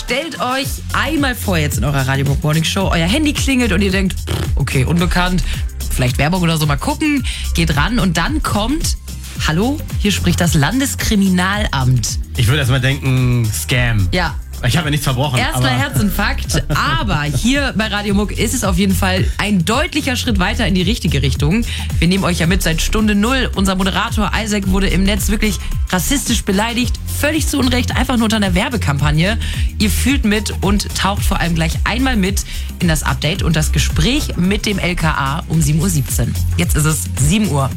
stellt euch einmal vor jetzt in eurer Radio Hamburg Morning Show, euer Handy klingelt und ihr denkt, okay, unbekannt, vielleicht Werbung oder so, mal gucken, geht ran und dann kommt, hallo, hier spricht das Landeskriminalamt. Ich würde erstmal denken, Scam. Ja. Ich habe ja nichts verbrochen. Erstmal Herzinfarkt, aber hier bei Radio Muck ist es auf jeden Fall ein deutlicher Schritt weiter in die richtige Richtung. Wir nehmen euch ja mit seit Stunde 0. Unser Moderator Isaac wurde im Netz wirklich rassistisch beleidigt, völlig zu Unrecht, einfach nur unter einer Werbekampagne. Ihr fühlt mit und taucht vor allem gleich einmal mit in das Update und das Gespräch mit dem LKA um 7:17 Uhr. Jetzt ist es 7 Uhr.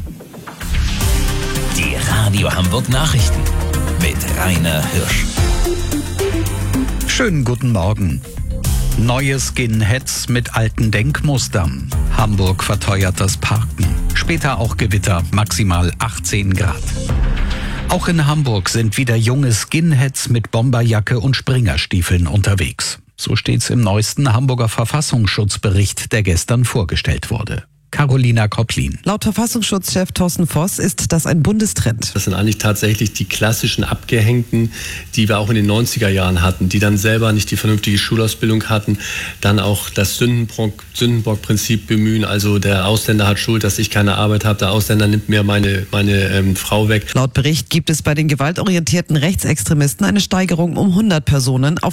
Die Radio Hamburg Nachrichten mit Rainer Hirsch. Schönen guten Morgen. Neue Skinheads mit alten Denkmustern. Hamburg verteuert das Parken. Später auch Gewitter, maximal 18 Grad. Auch in Hamburg sind wieder junge Skinheads mit Bomberjacke und Springerstiefeln unterwegs. So steht's im neuesten Hamburger Verfassungsschutzbericht, der gestern vorgestellt wurde. Carolina Kopplin. Laut Verfassungsschutzchef Thorsten Voss ist das ein Bundestrend. Das sind eigentlich tatsächlich die klassischen Abgehängten, die wir auch in den 90er Jahren hatten, die dann selber nicht die vernünftige Schulausbildung hatten, dann auch das Sündenbock-Prinzip bemühen. Also der Ausländer hat Schuld, dass ich keine Arbeit habe, der Ausländer nimmt mir meine Frau weg. Laut Bericht gibt es bei den gewaltorientierten Rechtsextremisten eine Steigerung um 100 Personen auf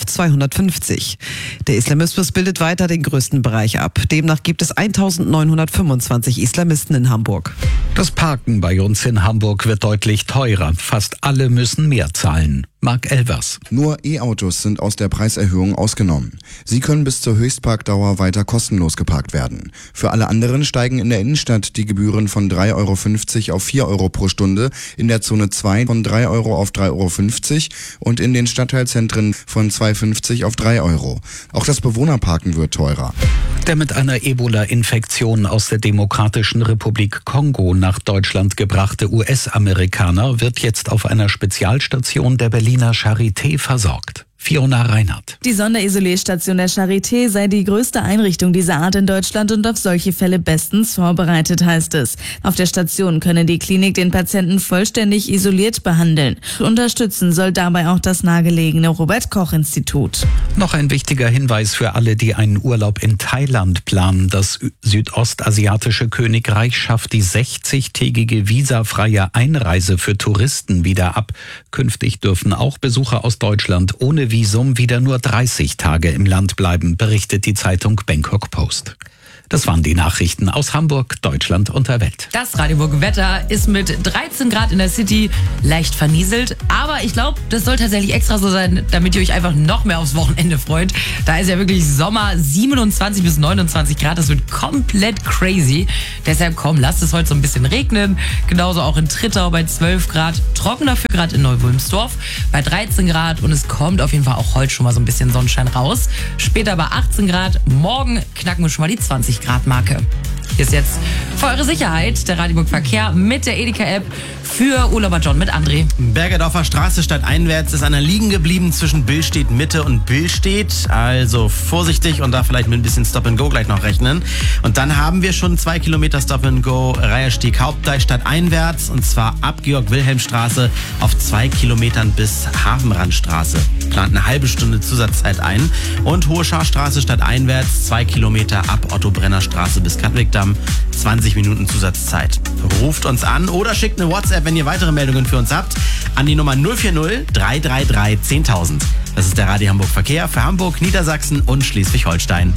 250. Der Islamismus bildet weiter den größten Bereich ab. Demnach gibt es 1925 Islamisten in Hamburg. Das Parken bei uns in Hamburg wird deutlich teurer. Fast alle müssen mehr zahlen. Marc Elvers. Nur E-Autos sind aus der Preiserhöhung ausgenommen. Sie können bis zur Höchstparkdauer weiter kostenlos geparkt werden. Für alle anderen steigen in der Innenstadt die Gebühren von 3,50 € auf 4 € pro Stunde, in der Zone 2 von 3 € auf 3,50 € und in den Stadtteilzentren von 2,50 auf 3 €. Auch das Bewohnerparken wird teurer. Der mit einer Ebola-Infektion aus der Demokratischen Republik Kongo nach Deutschland gebrachte US-Amerikaner wird jetzt auf einer Spezialstation der Berliner Charité versorgt. Fiona Reinhardt. Die Sonderisolierstation der Charité sei die größte Einrichtung dieser Art in Deutschland und auf solche Fälle bestens vorbereitet, heißt es. Auf der Station könne die Klinik den Patienten vollständig isoliert behandeln. Unterstützen soll dabei auch das nahegelegene Robert-Koch-Institut. Noch ein wichtiger Hinweis für alle, die einen Urlaub in Thailand planen. Das südostasiatische Königreich schafft die 60-tägige visafreie Einreise für Touristen wieder ab. Künftig dürfen auch Besucher aus Deutschland ohne Visum wieder nur 30 Tage im Land bleiben, berichtet die Zeitung Bangkok Post. Das waren die Nachrichten aus Hamburg, Deutschland und der Welt. Das Radio Hamburg Wetter ist mit 13 Grad in der City leicht vernieselt. Aber ich glaube, das soll tatsächlich extra so sein, damit ihr euch einfach noch mehr aufs Wochenende freut. Da ist ja wirklich Sommer, 27 bis 29 Grad. Das wird komplett crazy. Deshalb komm, lasst es heute so ein bisschen regnen. Genauso auch in Trittau bei 12 Grad. Trocken dafür gerade in Neu-Wulmsdorf bei 13 Grad. Und es kommt auf jeden Fall auch heute schon mal so ein bisschen Sonnenschein raus. Später bei 18 Grad. Morgen knacken wir schon mal die 20 Grad Marke. Hier ist jetzt für eure Sicherheit der Radio Hamburg Verkehr mit der Edeka-App für Urlauber John mit André. Bergedorfer Straße stadteinwärts ist einer liegen geblieben zwischen Billstedt Mitte und Billstedt. Also vorsichtig und da vielleicht mit ein bisschen Stop and Go gleich noch rechnen. Und dann haben wir schon 2 Kilometer Stop and Go Reiherstieg Hauptdeich stadteinwärts und zwar ab Georg-Wilhelm-Straße auf 2 Kilometern bis Hafenrandstraße. Plant eine halbe Stunde Zusatzzeit ein. Und Hohe Scharstraße stadteinwärts 2 Kilometer ab Otto-Brenner-Straße bis Katwigdamm 20 Minuten Zusatzzeit. Ruft uns an oder schickt eine WhatsApp, wenn ihr weitere Meldungen für uns habt, an die Nummer 040 333 10.000. Das ist der Radio Hamburg Verkehr für Hamburg, Niedersachsen und Schleswig-Holstein.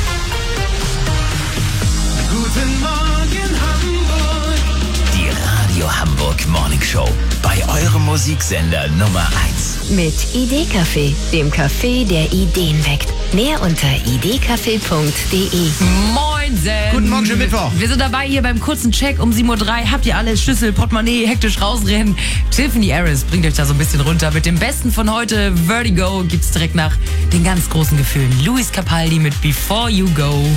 Guten Morgen Hamburg. Die Radio Hamburg Morning Show. Bei eurem Musiksender Nummer 1. Mit Idee-Café, dem Café, der Ideen weckt. Mehr unter idcafé.de. Moinsen! Guten Morgen, schönen Mittwoch. Wir sind dabei hier beim kurzen Check um 7:03 Uhr. Habt ihr alles? Schlüssel, Portemonnaie, hektisch rausrennen. Tiffany Harris bringt euch da so ein bisschen runter. Mit dem Besten von heute, Vertigo, gibt's direkt nach den ganz großen Gefühlen. Luis Capaldi mit Before You Go.